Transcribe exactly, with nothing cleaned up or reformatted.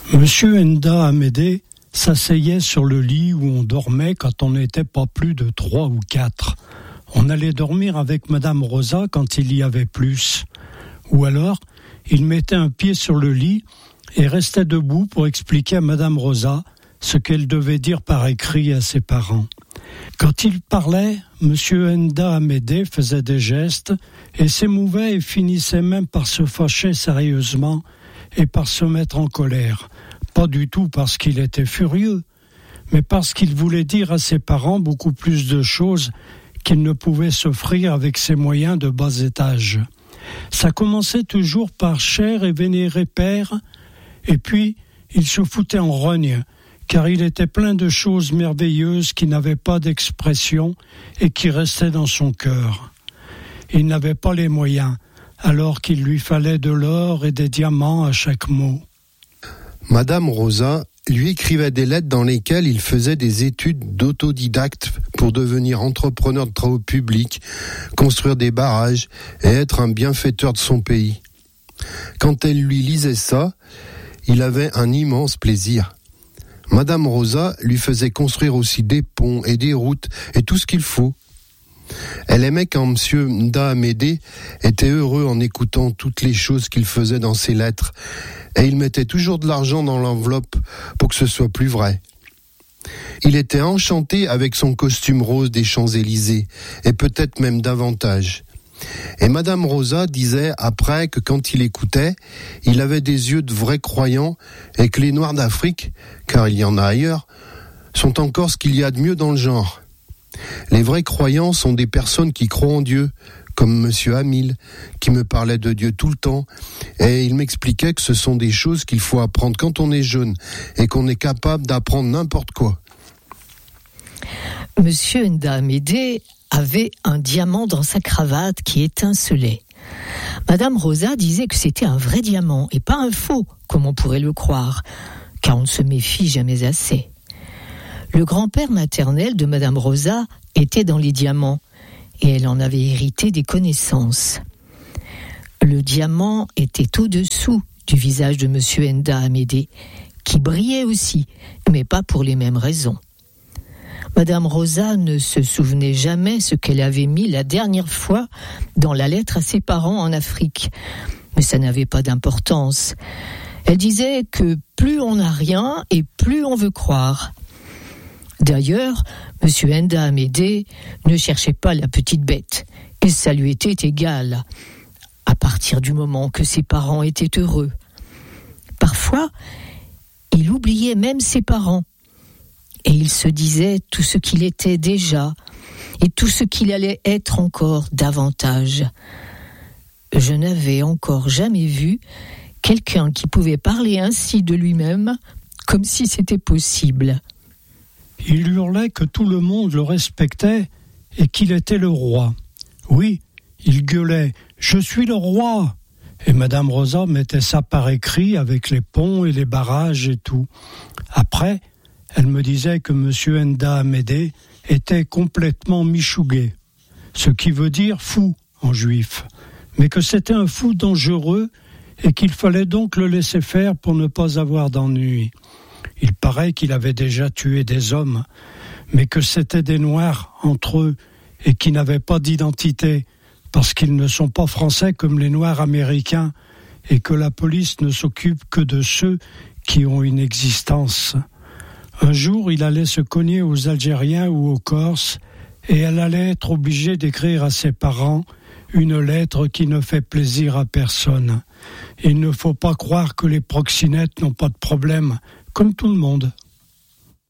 Monsieur Enda Amédée s'asseyait sur le lit où on dormait quand on n'était pas plus de trois ou quatre. On allait dormir avec Madame Rosa quand il y avait plus. Ou alors, il mettait un pied sur le lit et restait debout pour expliquer à Madame Rosa ce qu'elle devait dire par écrit à ses parents. Quand il parlait, Monsieur Enda Amédée faisait des gestes et s'émouvait et finissait même par se fâcher sérieusement et par se mettre en colère. Pas du tout parce qu'il était furieux, mais parce qu'il voulait dire à ses parents beaucoup plus de choses qu'il ne pouvait s'offrir avec ses moyens de bas étage. Ça commençait toujours par « cher et vénéré père », et puis il se foutait en rogne, car il était plein de choses merveilleuses qui n'avaient pas d'expression et qui restaient dans son cœur. Il n'avait pas les moyens, alors qu'il lui fallait de l'or et des diamants à chaque mot. Madame Rosa lui écrivait des lettres dans lesquelles il faisait des études d'autodidacte pour devenir entrepreneur de travaux publics, construire des barrages et être un bienfaiteur de son pays. Quand elle lui lisait ça, il avait un immense plaisir. Madame Rosa lui faisait construire aussi des ponts et des routes et tout ce qu'il faut. Elle aimait quand Monsieur Enda Amédée était heureux en écoutant toutes les choses qu'il faisait dans ses lettres, et il mettait toujours de l'argent dans l'enveloppe pour que ce soit plus vrai. Il était enchanté avec son costume rose des Champs-Élysées, et peut-être même davantage. Et Madame Rosa disait après que quand il écoutait, il avait des yeux de vrais croyants et que les Noirs d'Afrique, car il y en a ailleurs, sont encore ce qu'il y a de mieux dans le genre. Les vrais croyants sont des personnes qui croient en Dieu, comme Monsieur Hamil, qui me parlait de Dieu tout le temps, et il m'expliquait que ce sont des choses qu'il faut apprendre quand on est jeune, et qu'on est capable d'apprendre n'importe quoi. Monsieur Enda Amédée avait un diamant dans sa cravate qui étincelait. Madame Rosa disait que c'était un vrai diamant, et pas un faux, comme on pourrait le croire, car on ne se méfie jamais assez. Le grand-père maternel de Madame Rosa était dans les diamants et elle en avait hérité des connaissances. Le diamant était au-dessous du visage de Monsieur Enda Amédée, qui brillait aussi, mais pas pour les mêmes raisons. Madame Rosa ne se souvenait jamais ce qu'elle avait mis la dernière fois dans la lettre à ses parents en Afrique, mais ça n'avait pas d'importance. Elle disait que plus on n'a rien et plus on veut croire. D'ailleurs, Monsieur Enda Amédée ne cherchait pas la petite bête, et ça lui était égal, à partir du moment que ses parents étaient heureux. Parfois, il oubliait même ses parents, et il se disait tout ce qu'il était déjà, et tout ce qu'il allait être encore davantage. Je n'avais encore jamais vu quelqu'un qui pouvait parler ainsi de lui-même, comme si c'était possible. Il hurlait que tout le monde le respectait et qu'il était le roi. Oui, il gueulait « Je suis le roi !» Et Madame Rosa mettait ça par écrit avec les ponts et les barrages et tout. Après, elle me disait que Monsieur Enda Amédée était complètement michougué, ce qui veut dire fou en juif, mais que c'était un fou dangereux et qu'il fallait donc le laisser faire pour ne pas avoir d'ennui. Il paraît qu'il avait déjà tué des hommes, mais que c'étaient des Noirs entre eux et qui n'avaient pas d'identité, parce qu'ils ne sont pas français comme les Noirs américains et que la police ne s'occupe que de ceux qui ont une existence. Un jour, il allait se cogner aux Algériens ou aux Corses et elle allait être obligée d'écrire à ses parents une lettre qui ne fait plaisir à personne. Il ne faut pas croire que les proxénètes n'ont pas de problème, comme tout le monde.